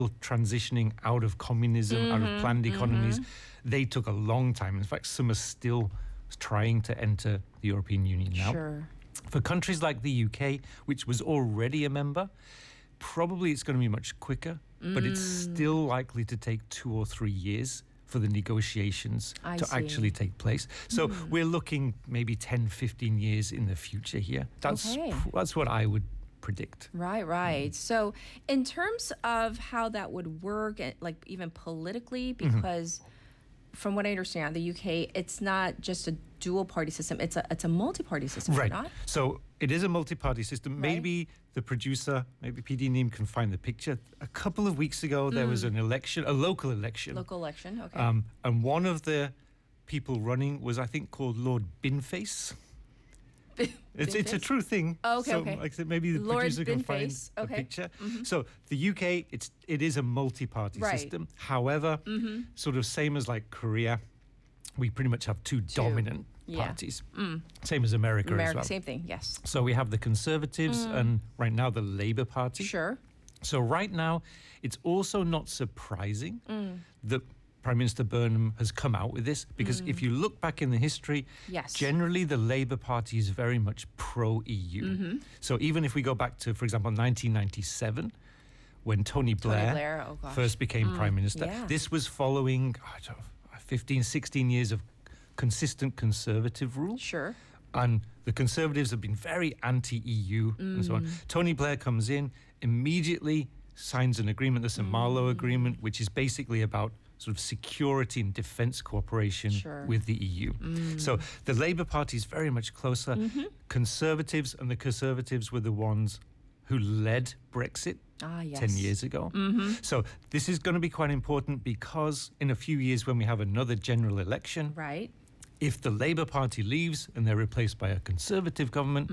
transitioning out of communism, out of planned economies. They took a long time. In fact, some are still trying to enter the European Union now. Sure. For countries like the UK, which was already a member, probably it's going to be much quicker, but it's still likely to take 2 or 3 years for the negotiations to actually take place. So we're looking maybe 10, 15 years in the future here. That's what I would predict. Right. So in terms of how that would work, like even politically, because from what I understand, the UK, it's not just a dual party system, it's a multi-party system, right? Not? So it is a multi-party system. Right. Maybe the producer, maybe PD Neem can find the picture. A couple of weeks ago, there was an election, a local election. Okay. And one of the people running was, I think, called Lord Binface. It's a true thing. Oh, okay, so, okay. Like I said, maybe the Lord producer can find Binface. the picture. So the UK, it is a multi-party system. However, sort of same as like Korea, we pretty much have two dominant parties. Same as America as well. Same thing, yes. So we have the Conservatives and right now the Labour Party. Sure. So right now, it's also not surprising that Prime Minister Burnham has come out with this, because if you look back in the history, generally the Labour Party is very much pro-EU. So even if we go back to, for example, 1997, when Tony Blair first became Prime Minister, this was following 15, 16 years of consistent Conservative rule. Sure. And the Conservatives have been very anti-EU and so on. Tony Blair comes in, immediately signs an agreement, the St. Malo Agreement, which is basically about sort of security and defence cooperation with the EU. So the Labour Party is very much closer. Conservatives and the Conservatives were the ones who led Brexit 10 years ago. So this is going to be quite important, because in a few years when we have another general election, if the Labour Party leaves and they're replaced by a Conservative government,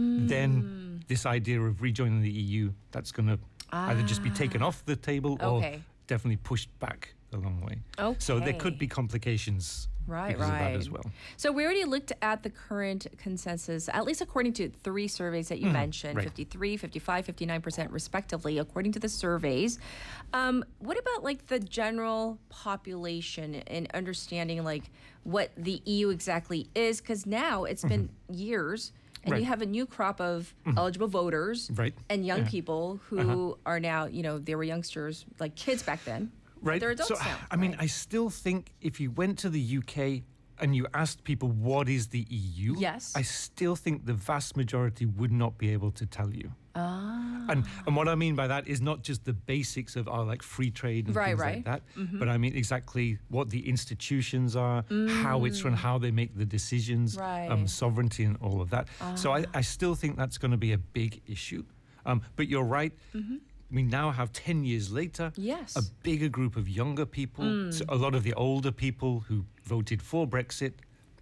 then this idea of rejoining the EU, that's going to either just be taken off the table or definitely pushed back a long way. So there could be complications because of that as well. So we already looked at the current consensus, at least according to 3 surveys that you mentioned, 53, 55, 59% respectively, according to the surveys. What about like the general population and understanding like what the EU exactly is? Because now it's been years, and you have a new crop of eligible voters and young people who are now, they were youngsters, like kids back then. Right. They're adults now. I mean, I still think if you went to the UK and you asked people what is the EU, I still think the vast majority would not be able to tell you. And what I mean by that is not just the basics of like free trade and things like that, but I mean exactly what the institutions are, how it's run, how they make the decisions, sovereignty and all of that. So I still think that's going to be a big issue. But you're right. We now have 10 years later, a bigger group of younger people. So a lot of the older people who voted for Brexit,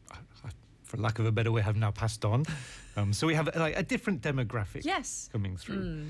for lack of a better way, have now passed on. So we have like a different demographic coming through.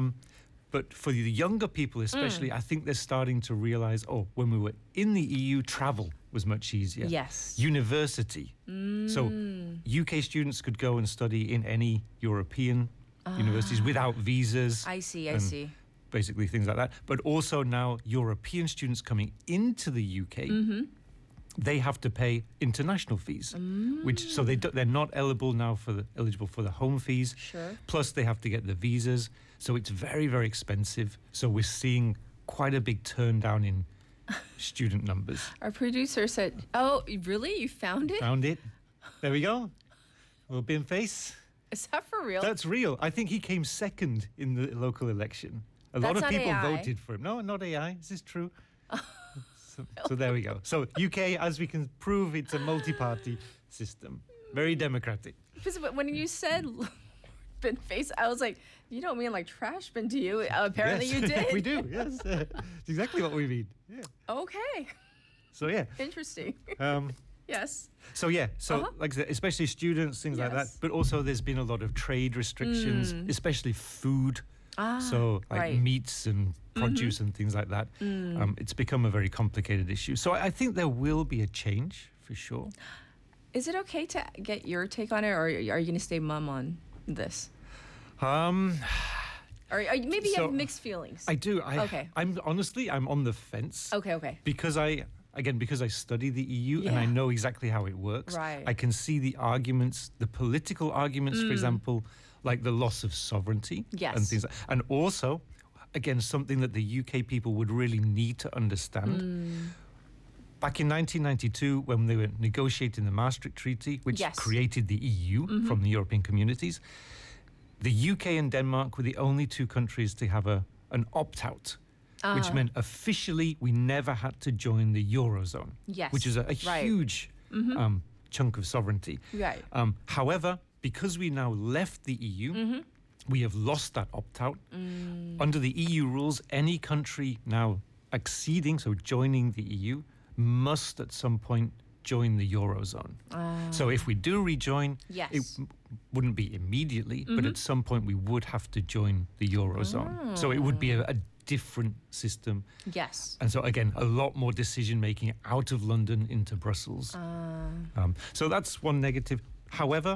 But for the younger people especially, I think they're starting to realize, when we were in the EU, travel was much easier. University. So UK students could go and study in any European universities without visas. I see. Basically things like that. But also now European students coming into the UK, they have to pay international fees, so they're not eligible now eligible for the home fees. Plus they have to get the visas. So it's very, very expensive. So we're seeing quite a big turn down in student numbers. Our producer said, "Oh, really? You found it?" Found it. There we go. Well, Binface. Is that for real? That's real. I think he came second in the local election. A lot of people voted for him. No, not AI. This is true. So there we go. So UK, as we can prove, it's a multi-party system. Very democratic. Because when you said Binface, I was like, you don't mean like trash bin, do you? Apparently you did. We do, yes. It's exactly what we mean. Yeah. Okay. So yeah. Interesting. Yes. So like I said, especially students, things like that. But also there's been a lot of trade restrictions, especially food. So like meats and produce and things like that. It's become a very complicated issue. So I think there will be a change for sure. Is it okay to get your take on it, or are you going to stay mum on this? Or maybe you have mixed feelings. I do. I'm on the fence. Okay. Because I study the EU and I know exactly how it works. Right. I can see the arguments, the political arguments, for example, like the loss of sovereignty and things. And also, again, something that the UK people would really need to understand. Back in 1992, when they were negotiating the Maastricht Treaty, which created the EU from the European communities, the UK and Denmark were the only two countries to have an opt-out, which meant officially we never had to join the Eurozone, which is a huge chunk of sovereignty. Right. However, because we now left the EU, we have lost that opt-out. Under the EU rules, any country now acceding, so joining the EU, must at some point join the Eurozone. So if we do rejoin, it wouldn't be immediately, but at some point we would have to join the Eurozone. So it would be a different system. Yes. And so again, a lot more decision making out of London into Brussels. So that's one negative. However,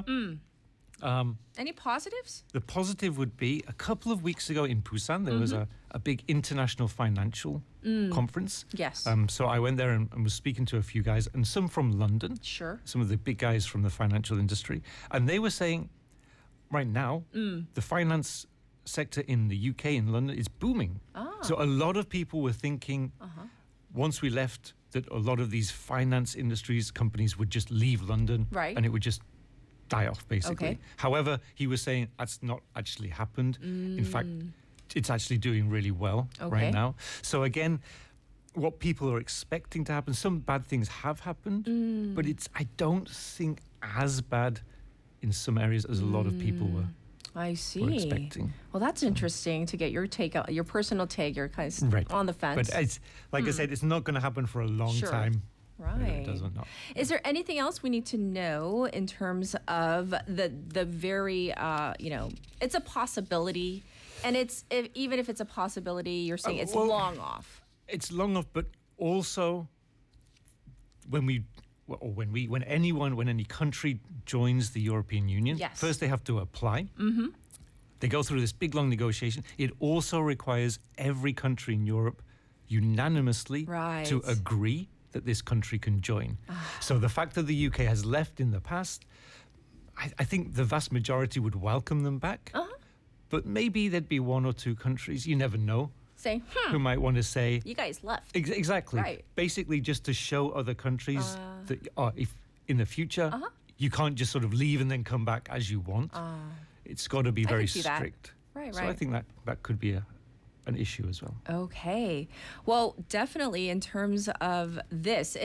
any positives? The positive would be a couple of weeks ago in Busan, there was a big international financial conference. Yes. So I went there and was speaking to a few guys, and some from London. Sure. Some of the big guys from the financial industry. And they were saying, right now, the finance sector in the UK, in London, is booming. So a lot of people were thinking, once we left, that a lot of these finance industries, companies would just leave London. Right. And it would just die off, basically. Okay. However, he was saying that's not actually happened. In fact, it's actually doing really well right now. So again, what people are expecting to happen, some bad things have happened, but I don't think as bad in some areas as a lot of people were. I see. Were expecting. Well, that's interesting to get your take, your personal take. You're kind of on the fence. But it's, like I said, it's not going to happen for a long time. Right. It doesn't not. Is there anything else we need to know in terms of the very, it's a possibility, and even if it's a possibility, you're saying it's long off. It's long off, but also when any country joins the European Union, first they have to apply. They go through this big long negotiation. It also requires every country in Europe unanimously to agree that this country can join. So the fact that the UK has left in the past, I think the vast majority would welcome them back. But maybe there'd be one or two countries, you never know, who might want to say, you guys left. Exactly. Right. Basically just to show other countries that if in the future you can't just sort of leave and then come back as you want. It's got to be very strict. So I think that could be an issue as well. Okay. Well, definitely in terms of this,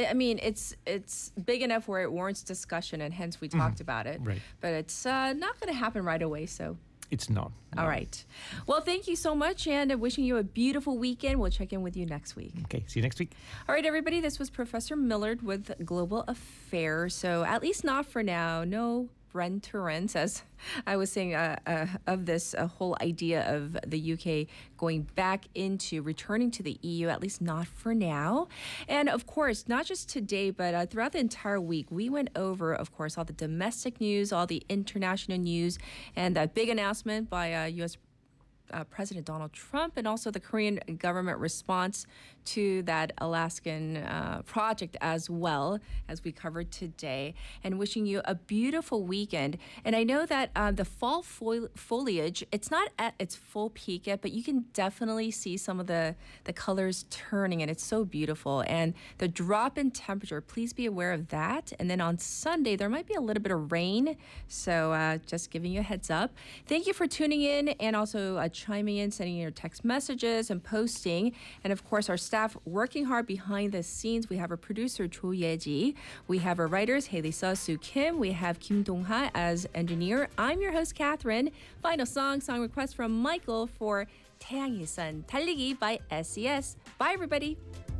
it's big enough where it warrants discussion, and hence we talked about it. Right. But it's not going to happen right away, so. It's not. No. All right. Well, thank you so much, and wishing you a beautiful weekend. We'll check in with you next week. Okay. See you next week. All right, everybody. This was Professor Millard with Global Affairs. So at least not for now. No renterance, as I was saying, of this whole idea of the UK going back into returning to the EU, at least not for now. And of course, not just today, but throughout the entire week, we went over, of course, all the domestic news, all the international news, and that big announcement by U.S. President Donald Trump, and also the Korean government response to that Alaskan project, as well as we covered today, and wishing you a beautiful weekend. And I know that the fall foliage, it's not at its full peak yet, but you can definitely see some of the colors turning, and it's so beautiful. And the drop in temperature, please be aware of that. And then on Sunday, there might be a little bit of rain, so just giving you a heads up. Thank you for tuning in, and also chiming in, sending your text messages and posting. And of course, our staff working hard behind the scenes. We have our producer, Cho Yeji. We have our writers, Haley Soo Kim. We have Kim Dong-ha as engineer. I'm your host, Catherine. Final song request from Michael for 태양의 선 달리기 by SES. Bye, everybody.